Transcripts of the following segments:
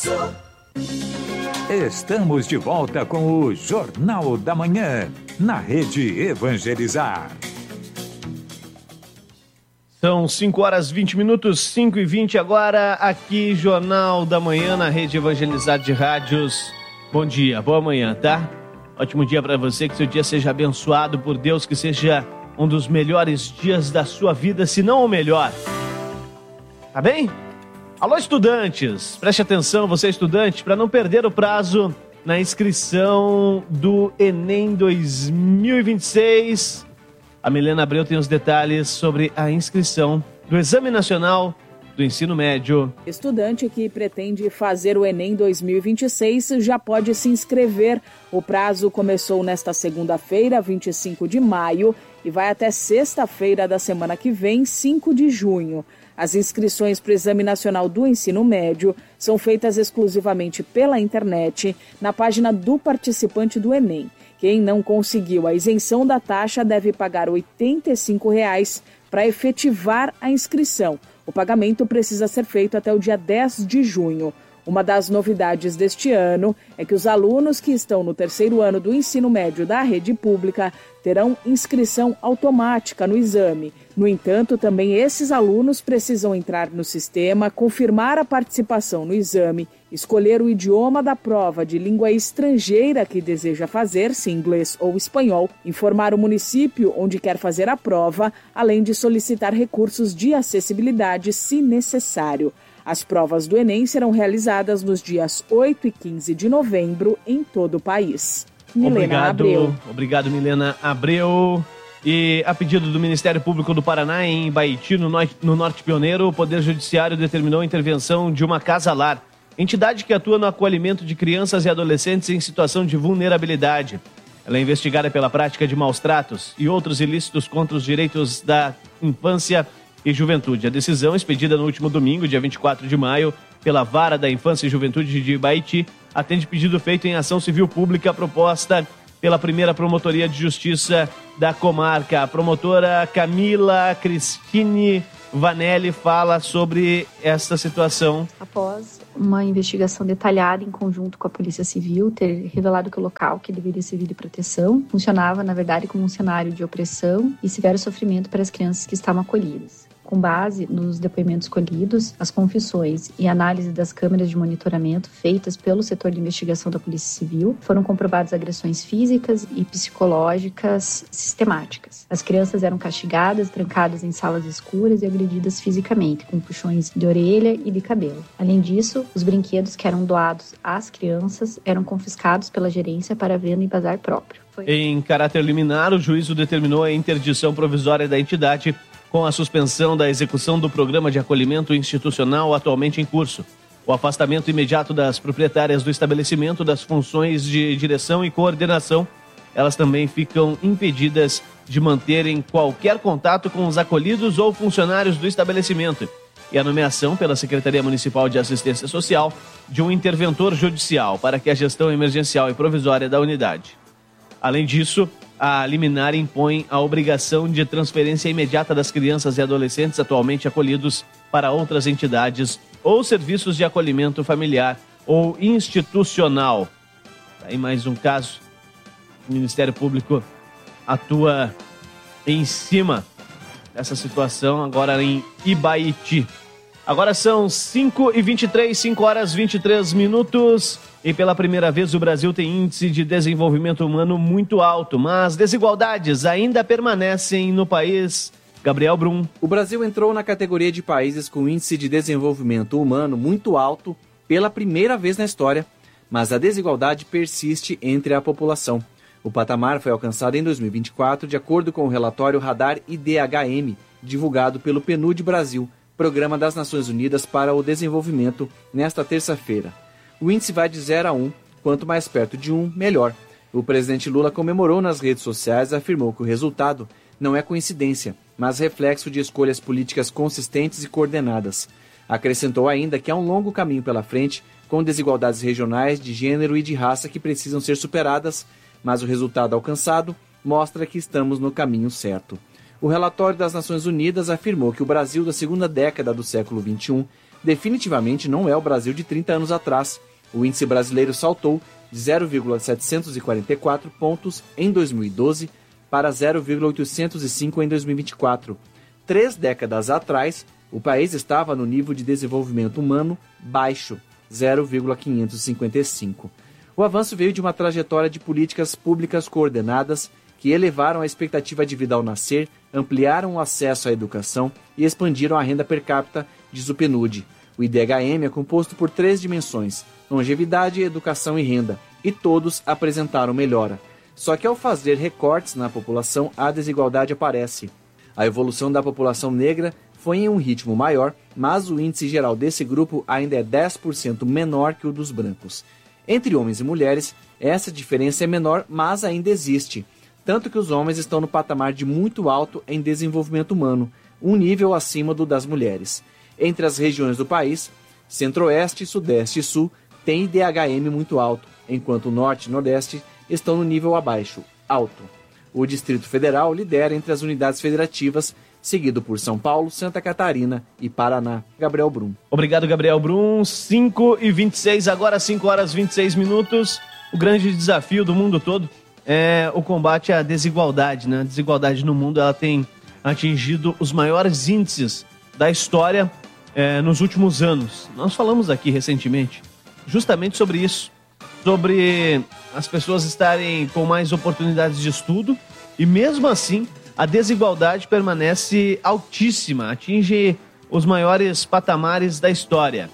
Estamos de volta com o Jornal da Manhã, na Rede Evangelizar. São 5h20, 5h20 agora, aqui Jornal da Manhã, na Rede Evangelizar de Rádios. Bom dia, boa manhã, tá? Ótimo dia para você, que seu dia seja abençoado por Deus, que seja um dos melhores dias da sua vida, se não o melhor. Tá bem? Alô, estudantes, preste atenção, você estudante, para não perder o prazo na inscrição do Enem 2026. A Milena Abreu tem os detalhes sobre a inscrição do Exame Nacional do Ensino Médio. Estudante que pretende fazer o Enem 2026 já pode se inscrever. O prazo começou nesta segunda-feira, 25 de maio, e vai até sexta-feira da semana que vem, 5 de junho. As inscrições para o Exame Nacional do Ensino Médio são feitas exclusivamente pela internet, na página do participante do Enem. Quem não conseguiu a isenção da taxa deve pagar R$ 85 para efetivar a inscrição. O pagamento precisa ser feito até o dia 10 de junho. Uma das novidades deste ano é que os alunos que estão no terceiro ano do ensino médio da rede pública terão inscrição automática no exame. No entanto, também esses alunos precisam entrar no sistema, confirmar a participação no exame, escolher o idioma da prova de língua estrangeira que deseja fazer, se inglês ou espanhol, informar o município onde quer fazer a prova, além de solicitar recursos de acessibilidade se necessário. As provas do Enem serão realizadas nos dias 8 e 15 de novembro em todo o país. Milena Abreu. Obrigado, Milena Abreu. E a pedido do Ministério Público do Paraná, em Baiti, no Norte Pioneiro, o Poder Judiciário determinou a intervenção de uma casa-lar, entidade que atua no acolhimento de crianças e adolescentes em situação de vulnerabilidade. Ela é investigada pela prática de maus-tratos e outros ilícitos contra os direitos da infância e Juventude. A decisão, expedida no último domingo, dia 24 de maio, pela Vara da Infância e Juventude de Baiti, atende pedido feito em ação civil pública proposta pela primeira Promotoria de Justiça da comarca. A promotora Camila Cristine Vanelli fala sobre essa situação. Após uma investigação detalhada em conjunto com a Polícia Civil ter revelado que o local, que deveria servir de proteção, funcionava, na verdade, como um cenário de opressão e severo sofrimento para as crianças que estavam acolhidas. Com base nos depoimentos colhidos, as confissões e análise das câmeras de monitoramento feitas pelo setor de investigação da Polícia Civil, foram comprovadas agressões físicas e psicológicas sistemáticas. As crianças eram castigadas, trancadas em salas escuras e agredidas fisicamente, com puxões de orelha e de cabelo. Além disso, os brinquedos que eram doados às crianças eram confiscados pela gerência para venda em bazar próprio. Em caráter liminar, o juízo determinou a interdição provisória da entidade com a suspensão da execução do programa de acolhimento institucional atualmente em curso, o afastamento imediato das proprietárias do estabelecimento das funções de direção e coordenação. Elas também ficam impedidas de manterem qualquer contato com os acolhidos ou funcionários do estabelecimento, e a nomeação pela Secretaria Municipal de Assistência Social de um interventor judicial para que a gestão emergencial e provisória da unidade. Além disso, a liminar impõe a obrigação de transferência imediata das crianças e adolescentes atualmente acolhidos para outras entidades ou serviços de acolhimento familiar ou institucional. Aí mais um caso. O Ministério Público atua em cima dessa situação agora em Ibaiti. Agora são 5h23, 5h23. E pela primeira vez o Brasil tem índice de desenvolvimento humano muito alto, mas desigualdades ainda permanecem no país. Gabriel Brum. O Brasil entrou na categoria de países com índice de desenvolvimento humano muito alto pela primeira vez na história, mas a desigualdade persiste entre a população. O patamar foi alcançado em 2024, de acordo com o relatório Radar IDHM, divulgado pelo PNUD Brasil, Programa das Nações Unidas para o Desenvolvimento, nesta terça-feira. O índice vai de 0 a 1, quanto mais perto de 1, melhor. O presidente Lula comemorou nas redes sociais e afirmou que o resultado não é coincidência, mas reflexo de escolhas políticas consistentes e coordenadas. Acrescentou ainda que há um longo caminho pela frente, com desigualdades regionais, de gênero e de raça que precisam ser superadas, mas o resultado alcançado mostra que estamos no caminho certo. O relatório das Nações Unidas afirmou que o Brasil da segunda década do século XXI definitivamente não é o Brasil de 30 anos atrás. O índice brasileiro saltou de 0,744 pontos em 2012 para 0,805 em 2024. 3 décadas atrás, o país estava no nível de desenvolvimento humano baixo, 0,555. O avanço veio de uma trajetória de políticas públicas coordenadas que elevaram a expectativa de vida ao nascer, ampliaram o acesso à educação e expandiram a renda per capita, diz o PNUD. O IDHM é composto por 3 dimensões: longevidade, educação e renda, e todos apresentaram melhora. Só que ao fazer recortes na população, a desigualdade aparece. A evolução da população negra foi em um ritmo maior, mas o índice geral desse grupo ainda é 10% menor que o dos brancos. Entre homens e mulheres, essa diferença é menor, mas ainda existe. Tanto que os homens estão no patamar de muito alto em desenvolvimento humano, um nível acima do das mulheres. Entre as regiões do país, Centro-Oeste, Sudeste e Sul têm IDHM muito alto, enquanto o Norte e Nordeste estão no nível abaixo, alto. O Distrito Federal lidera entre as unidades federativas, seguido por São Paulo, Santa Catarina e Paraná. Gabriel Brum. Obrigado, Gabriel Brum. 5h26, agora 5h26. O grande desafio do mundo todo é o combate à desigualdade, né? A desigualdade no mundo, ela tem atingido os maiores índices da história nos últimos anos. Nós falamos aqui recentemente justamente sobre isso, sobre as pessoas estarem com mais oportunidades de estudo e mesmo assim a desigualdade permanece altíssima, atinge os maiores patamares da história.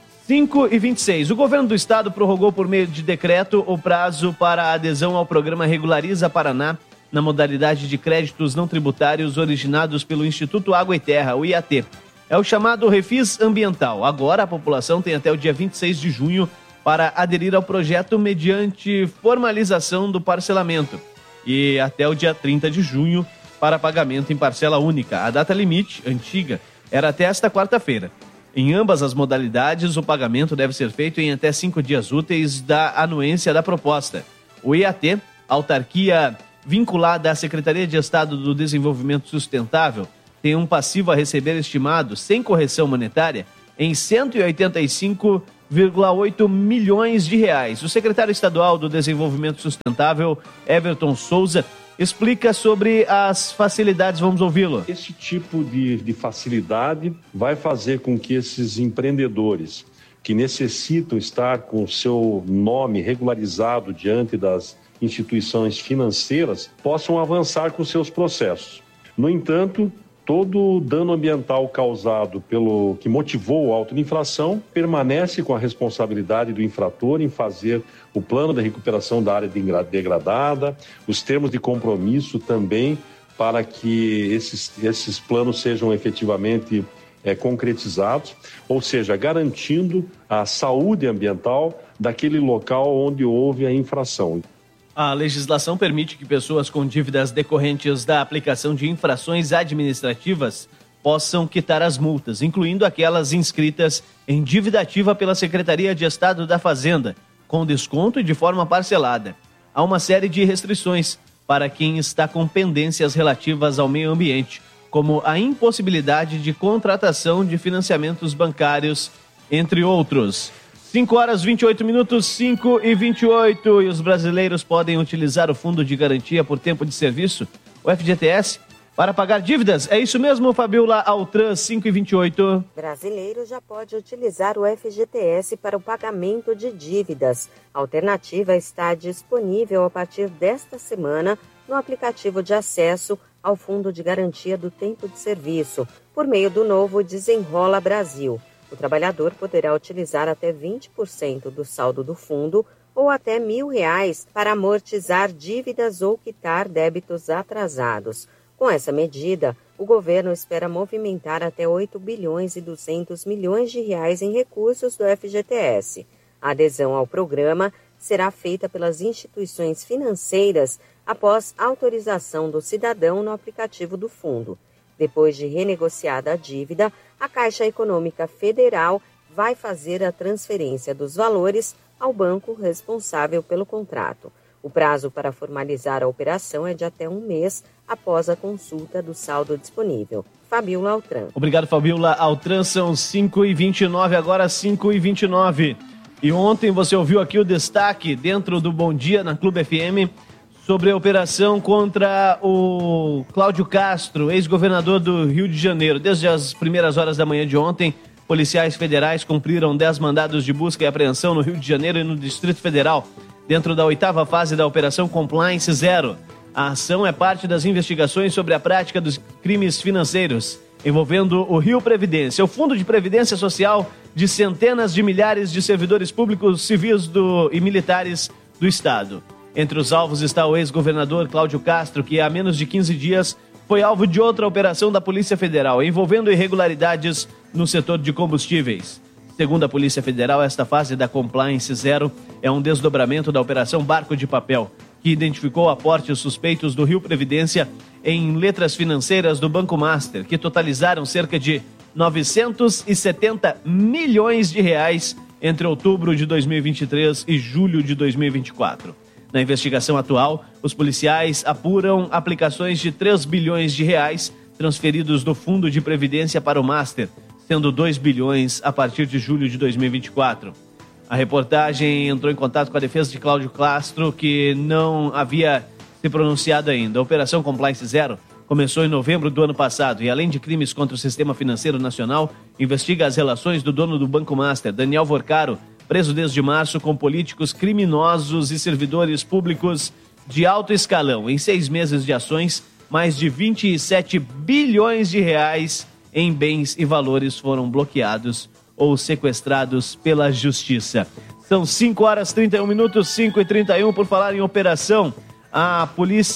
5h26. O governo do estado prorrogou por meio de decreto o prazo para a adesão ao programa Regulariza Paraná na modalidade de créditos não tributários originados pelo Instituto Água e Terra, o IAT. É o chamado Refis Ambiental. Agora a população tem até o dia 26 de junho para aderir ao projeto mediante formalização do parcelamento e até o dia 30 de junho para pagamento em parcela única. A data limite, antiga, era até esta quarta-feira. Em ambas as modalidades, o pagamento deve ser feito em até 5 dias úteis da anuência da proposta. O IAT, autarquia vinculada à Secretaria de Estado do Desenvolvimento Sustentável, tem um passivo a receber estimado, sem correção monetária, em 185,8 milhões de reais. O secretário estadual do Desenvolvimento Sustentável, Everton Souza, explica sobre as facilidades. Vamos ouvi-lo. Esse tipo de facilidade vai fazer com que esses empreendedores que necessitam estar com o seu nome regularizado diante das instituições financeiras possam avançar com seus processos. No entanto, todo o dano ambiental causado pelo que motivou a auto de infração permanece com a responsabilidade do infrator em fazer o plano de recuperação da área degradada, os termos de compromisso também para que esses planos sejam efetivamente concretizados, ou seja, garantindo a saúde ambiental daquele local onde houve a infração. A legislação permite que pessoas com dívidas decorrentes da aplicação de infrações administrativas possam quitar as multas, incluindo aquelas inscritas em dívida ativa pela Secretaria de Estado da Fazenda, com desconto e de forma parcelada. Há uma série de restrições para quem está com pendências relativas ao meio ambiente, como a impossibilidade de contratação de financiamentos bancários, entre outros. 5h28, 5h28, e os brasileiros podem utilizar o Fundo de Garantia por Tempo de Serviço, o FGTS, para pagar dívidas. É isso mesmo, Fabiola Altran, 5h28. Brasileiro já pode utilizar o FGTS para o pagamento de dívidas. A alternativa está disponível a partir desta semana no aplicativo de acesso ao Fundo de Garantia do Tempo de Serviço, por meio do novo Desenrola Brasil. O trabalhador poderá utilizar até 20% do saldo do fundo ou até R$1.000 para amortizar dívidas ou quitar débitos atrasados. Com essa medida, o governo espera movimentar até 8 bilhões e 200 milhões de reais em recursos do FGTS. A adesão ao programa será feita pelas instituições financeiras após autorização do cidadão no aplicativo do fundo. Depois de renegociada a dívida, a Caixa Econômica Federal vai fazer a transferência dos valores ao banco responsável pelo contrato. O prazo para formalizar a operação é de até um mês após a consulta do saldo disponível. Fabiola Altran. Obrigado, Fabiola Altran. São 5h29, agora 5h29. E ontem você ouviu aqui o destaque dentro do Bom Dia na Clube FM sobre a operação contra o Cláudio Castro, ex-governador do Rio de Janeiro. Desde as primeiras horas da manhã de ontem, policiais federais cumpriram 10 mandados de busca e apreensão no Rio de Janeiro e no Distrito Federal, dentro da 8ª fase da Operação Compliance Zero. A ação é parte das investigações sobre a prática dos crimes financeiros, envolvendo o Rio Previdência, o Fundo de Previdência Social de centenas de milhares de servidores públicos, civis e militares do Estado. Entre os alvos está o ex-governador Cláudio Castro, que há menos de 15 dias foi alvo de outra operação da Polícia Federal, envolvendo irregularidades no setor de combustíveis. Segundo a Polícia Federal, esta fase da Compliance Zero é um desdobramento da Operação Barco de Papel, que identificou aportes suspeitos do Rio Previdência em letras financeiras do Banco Master, que totalizaram cerca de 970 milhões de reais entre outubro de 2023 e julho de 2024. Na investigação atual, os policiais apuram aplicações de 3 bilhões de reais transferidos do Fundo de Previdência para o Master, sendo 2 bilhões a partir de julho de 2024. A reportagem entrou em contato com a defesa de Cláudio Castro, que não havia se pronunciado ainda. A Operação Compliance Zero começou em novembro do ano passado e, além de crimes contra o sistema financeiro nacional, investiga as relações do dono do Banco Master, Daniel Vorcaro, preso desde março, com políticos criminosos e servidores públicos de alto escalão. Em 6 meses de ações, mais de 27 bilhões de reais em bens e valores foram bloqueados ou sequestrados pela Justiça. São 5h31, 5h31. Por falar em operação, a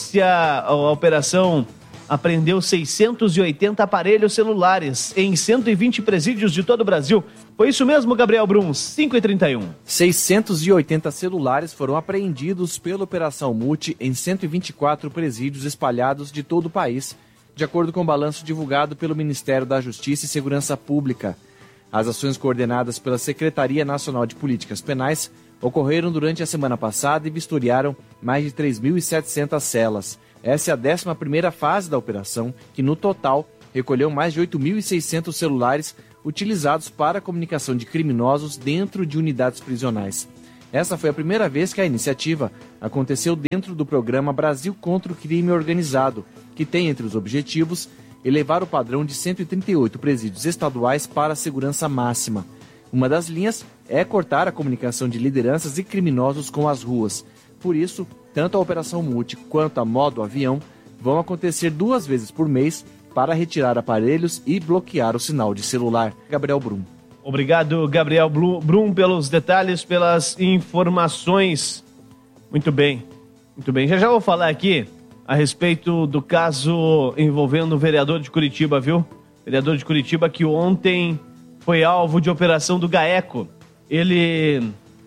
operação apreendeu 680 aparelhos celulares em 120 presídios de todo o Brasil. Foi isso mesmo, Gabriel Brum, 5h31. 680 celulares foram apreendidos pela Operação Multi em 124 presídios espalhados de todo o país, de acordo com o balanço divulgado pelo Ministério da Justiça e Segurança Pública. As ações coordenadas pela Secretaria Nacional de Políticas Penais ocorreram durante a semana passada e vistoriaram mais de 3.700 celas. Essa é a 11ª fase da operação, que no total recolheu mais de 8.600 celulares utilizados para a comunicação de criminosos dentro de unidades prisionais. Essa foi a primeira vez que a iniciativa aconteceu dentro do programa Brasil contra o Crime Organizado, que tem entre os objetivos elevar o padrão de 138 presídios estaduais para a segurança máxima. Uma das linhas é cortar a comunicação de lideranças e criminosos com as ruas. Por isso, tanto a Operação Multi quanto a Modo Avião vão acontecer 2 vezes por mês para retirar aparelhos e bloquear o sinal de celular. Gabriel Brum. Obrigado, Gabriel Brum, pelos detalhes, pelas informações. Muito bem, muito bem. Já vou falar aqui a respeito do caso envolvendo o vereador de Curitiba, viu? Vereador de Curitiba que ontem foi alvo de operação do GAECO. Ele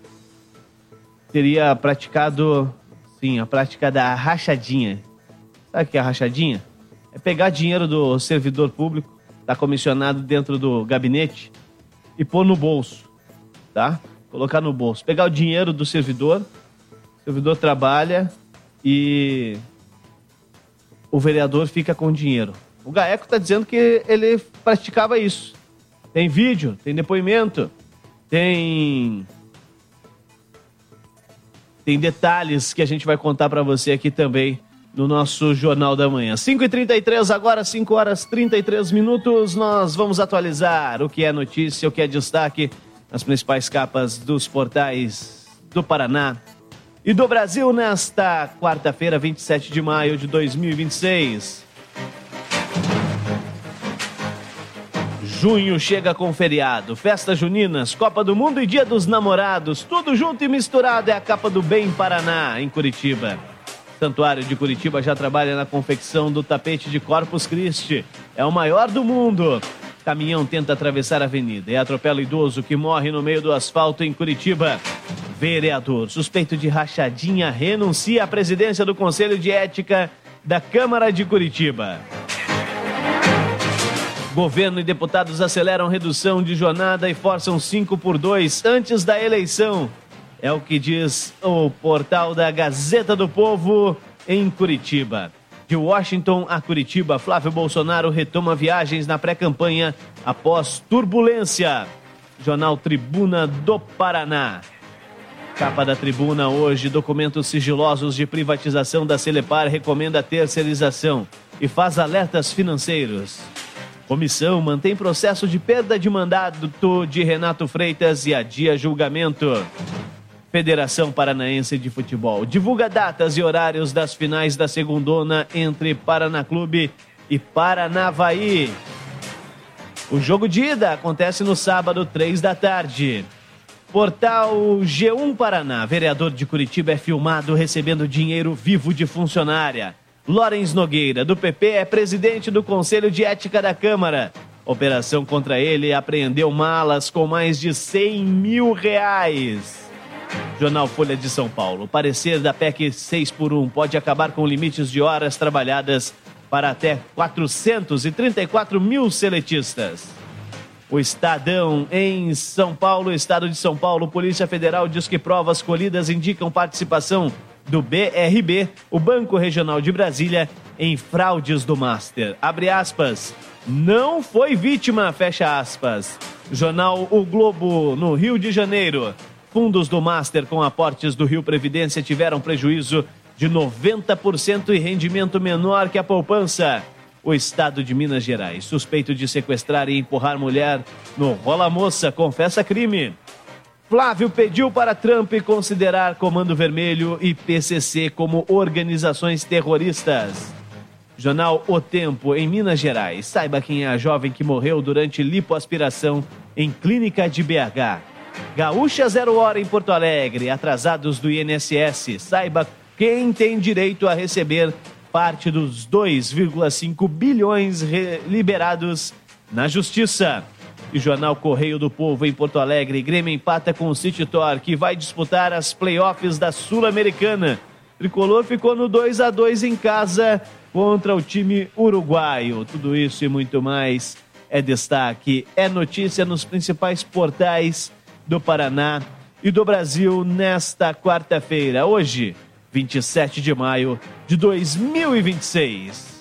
teria praticado, sim, a prática da rachadinha. Sabe o que é a rachadinha? É pegar dinheiro do servidor público, tá comissionado dentro do gabinete, e pôr no bolso, tá? Colocar no bolso. Pegar o dinheiro do servidor, o servidor trabalha e o vereador fica com o dinheiro. O GAECO está dizendo que ele praticava isso. Tem vídeo, tem depoimento, tem detalhes que a gente vai contar para você aqui também no nosso Jornal da Manhã. 5h33 agora, 5h33. Nós vamos atualizar o que é notícia, o que é destaque nas principais capas dos portais do Paraná e do Brasil nesta quarta-feira, 27 de maio de 2026. Junho chega com feriado, festas juninas, Copa do Mundo e Dia dos Namorados, tudo junto e misturado é a capa do Bem Paraná, em Curitiba. O Santuário de Curitiba já trabalha na confecção do tapete de Corpus Christi. É o maior do mundo. Caminhão tenta atravessar a avenida e atropela idoso que morre no meio do asfalto em Curitiba. Vereador suspeito de rachadinha renuncia à presidência do Conselho de Ética da Câmara de Curitiba. Governo e deputados aceleram redução de jornada e forçam 5 por 2 antes da eleição. É o que diz o portal da Gazeta do Povo em Curitiba. De Washington a Curitiba, Flávio Bolsonaro retoma viagens na pré-campanha após turbulência. Jornal Tribuna do Paraná. Capa da Tribuna hoje, documentos sigilosos de privatização da Celepar recomenda terceirização e faz alertas financeiros. Comissão mantém processo de perda de mandato de Renato Freitas e adia julgamento. Federação Paranaense de Futebol divulga datas e horários das finais da segundona entre Paraná Clube e Paranavaí. O jogo de ida acontece no sábado, 15h. Portal G1 Paraná. Vereador de Curitiba é filmado recebendo dinheiro vivo de funcionária. Lorens Nogueira, do PP, é presidente do Conselho de Ética da Câmara. Operação contra ele apreendeu malas com mais de R$100 mil. Jornal Folha de São Paulo. O parecer da PEC 6x1 pode acabar com limites de horas trabalhadas para até 434 mil seletistas. O Estadão em São Paulo, Estado de São Paulo, Polícia Federal diz que provas colhidas indicam participação do BRB, o Banco Regional de Brasília, em fraudes do Master. Abre aspas, não foi vítima, fecha aspas. Jornal O Globo, no Rio de Janeiro. Fundos do Master com aportes do Rio Previdência tiveram prejuízo de 90% e rendimento menor que a poupança. O estado de Minas Gerais, suspeito de sequestrar e empurrar mulher no Rola Moça, confessa crime. Flávio pediu para Trump considerar Comando Vermelho e PCC como organizações terroristas. Jornal O Tempo, em Minas Gerais. Saiba quem é a jovem que morreu durante lipoaspiração em clínica de BH. Gaúcha 0 hora em Porto Alegre. Atrasados do INSS. Saiba quem tem direito a receber parte dos 2,5 bilhões liberados na Justiça. E Jornal Correio do Povo em Porto Alegre. Grêmio empata com o City Tor, que vai disputar as playoffs da Sul-Americana. Tricolor ficou no 2-2 em casa contra o time uruguaio. Tudo isso e muito mais é destaque, é notícia nos principais portais do Paraná e do Brasil nesta quarta-feira. Hoje, 27 de maio de 2026.